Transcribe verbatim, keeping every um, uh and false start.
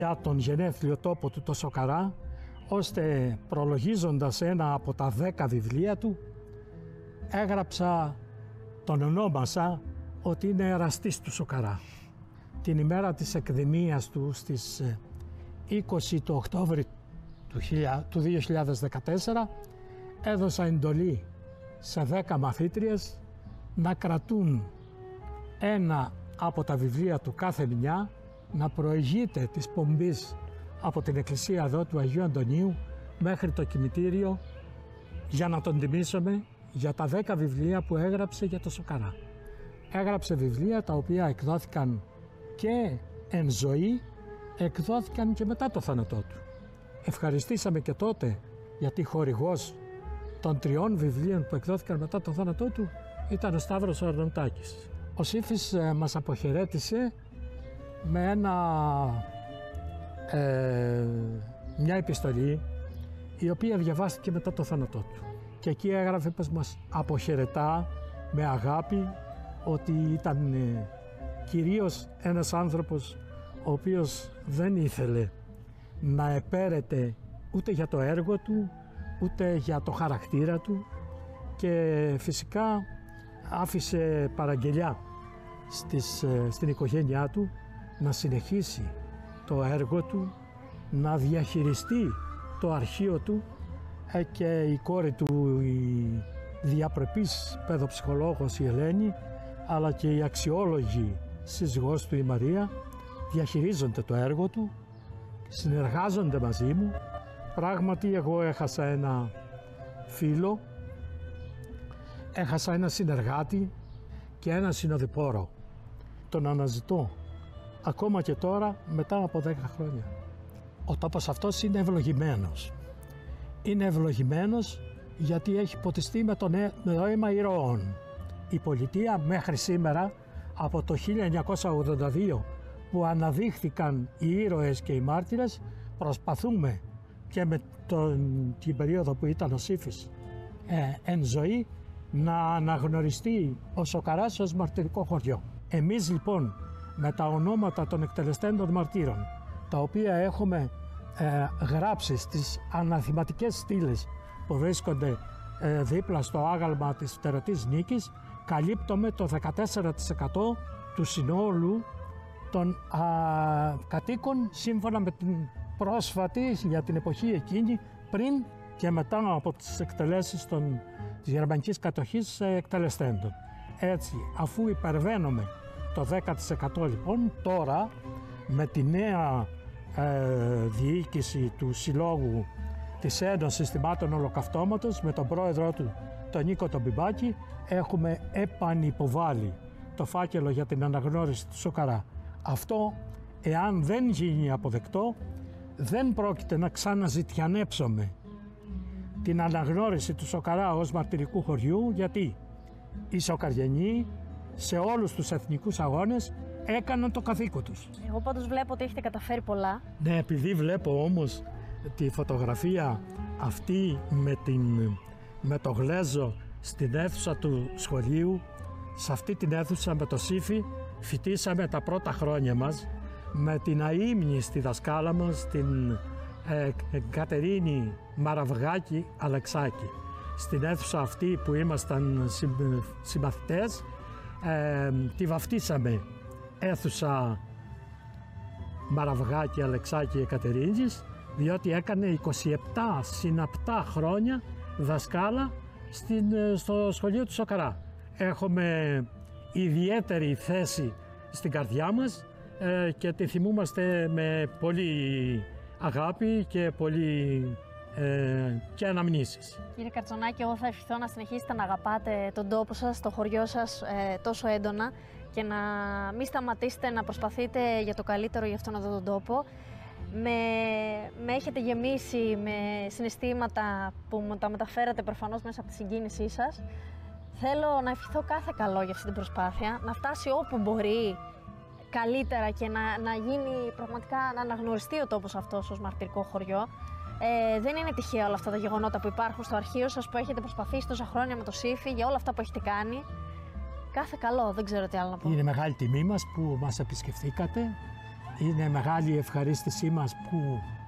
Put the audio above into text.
για τον γενέθλιο τόπο του το Σοκαρά, ώστε προλογίζοντας ένα από τα δέκα βιβλία του, έγραψα, τον ονόμασα ότι είναι εραστής του Σοκαρά. Την ημέρα της εκδημίας του στις είκοσι του Οκτώβρη του δύο χιλιάδες δεκατέσσερα έδωσα εντολή σε δέκα μαθήτριες να κρατούν ένα από τα βιβλία του κάθε μηνιά, να προηγείται της πομπής από την εκκλησία εδώ του Αγίου Αντωνίου μέχρι το κημητήριο, για να τον τιμήσουμε για τα δέκα βιβλία που έγραψε για το Σοκαρά. Έγραψε βιβλία τα οποία εκδόθηκαν και εν ζωή, εκδόθηκαν και μετά το θάνατό του. Ευχαριστήσαμε και τότε, γιατί χορηγός των τριών βιβλίων που εκδόθηκαν μετά το θάνατό του ήταν ο Σταύρος Αρναουτάκης. Ο Σύφης ε, μας αποχαιρέτησε με ένα, ε, μια επιστολή η οποία διαβάστηκε μετά το θάνατό του. Και εκεί έγραφε πως μας αποχαιρετά με αγάπη, ότι ήταν ε, κυρίως ένας άνθρωπος ο οποίος δεν ήθελε να επέρεται ούτε για το έργο του, ούτε για το χαρακτήρα του, και φυσικά άφησε παραγγελιά στις, στην οικογένειά του να συνεχίσει το έργο του, να διαχειριστεί το αρχείο του, και η κόρη του, η διαπρεπής παιδοψυχολόγος η Ελένη, αλλά και η αξιόλογη σύζυγός του η Μαρία, διαχειρίζονται το έργο του, συνεργάζονται μαζί μου. Πράγματι εγώ έχασα ένα φίλο, έχασα ένα συνεργάτη και ένα συνοδοιπόρο. Τον αναζητώ ακόμα και τώρα, μετά από δέκα χρόνια. Ο τόπος αυτός είναι ευλογημένος. Είναι ευλογημένος γιατί έχει ποτιστεί με το αίμα ηρώων. Η πολιτεία μέχρι σήμερα, από το χίλια εννιακόσια ογδόντα δύο που αναδείχθηκαν οι ήρωες και οι μάρτυρες, προσπαθούμε και με τον, την περίοδο που ήταν ο Σύφης ε, εν ζωή, να αναγνωριστεί ο Σοκαράς ως μαρτυρικό χωριό. Εμείς λοιπόν με τα ονόματα των εκτελεστέντων μαρτύρων, τα οποία έχουμε ε, γράψει στις αναθηματικές στήλες που βρίσκονται ε, δίπλα στο άγαλμα της Φτερωτής Νίκης, καλύπτουμε το δεκατέσσερα τοις εκατό του συνόλου των α, κατοίκων, σύμφωνα με την πρόσφατη, για την εποχή εκείνη, πριν και μετά από τις εκτελέσεις των, της γερμανικής κατοχής εκτελεστέντων. Έτσι, αφού υπερβαίνουμε το δέκα τοις εκατό λοιπόν, τώρα με τη νέα ε, διοίκηση του Συλλόγου της Ένωσης Θυμάτων Ολοκαυτώματος, με τον πρόεδρό του τον Νίκο τον Μπιμπάκη, έχουμε επανυποβάλει το φάκελο για την αναγνώριση του Σοκαρά. Αυτό, εάν δεν γίνει αποδεκτό, δεν πρόκειται να ξαναζητιανέψουμε την αναγνώριση του Σοκαρά ως μαρτυρικού χωριού, γιατί οι Σοκαριανοί σε όλους τους εθνικούς αγώνες έκαναν το καθήκον τους. Εγώ πάντως βλέπω ότι έχετε καταφέρει πολλά. Ναι, επειδή βλέπω όμως τη φωτογραφία αυτή με, την, με το γλέζο στην αίθουσα του σχολείου, σε αυτή την αίθουσα με το Σύφη φοιτήσαμε τα πρώτα χρόνια μας, με την αείμνη στη δασκάλα μας, την ε, Κατερίνη Μαραυγάκη Αλεξάκη. Στην αίθουσα αυτή που ήμασταν συμμαθητές, ε, τη βαφτίσαμε αίθουσα Μαραυγάκη Αλεξάκη Εκατερίνης, διότι έκανε είκοσι επτά συναπτά χρόνια δασκάλα στην, στο σχολείο του Σοκαρά. Έχουμε ιδιαίτερη θέση στην καρδιά μας ε, και τη θυμούμαστε με πολύ αγάπη και πολύ ε, και αναμνήσεις. Κύριε Καρτσονάκη, εγώ θα ευχηθώ να συνεχίσετε να αγαπάτε τον τόπο σας, το χωριό σας ε, τόσο έντονα, και να μην σταματήσετε να προσπαθείτε για το καλύτερο για αυτόν εδώ τον τόπο. Με, με έχετε γεμίσει με συναισθήματα που μου τα μεταφέρατε προφανώς μέσα από τη συγκίνησή σας. Θέλω να ευχηθώ κάθε καλό για αυτή την προσπάθεια, να φτάσει όπου μπορεί καλύτερα και να, να γίνει πραγματικά, να αναγνωριστεί ο τόπος αυτός ως μαρτυρικό χωριό. Ε, δεν είναι τυχαία όλα αυτά τα γεγονότα που υπάρχουν στο αρχείο σας, που έχετε προσπαθήσει τόσα χρόνια με το Σύφη, για όλα αυτά που έχετε κάνει. Κάθε καλό, δεν ξέρω τι άλλο να πω. Είναι μεγάλη τιμή μας που μας επισκεφθήκατε. Είναι μεγάλη η ευχαρίστησή μας που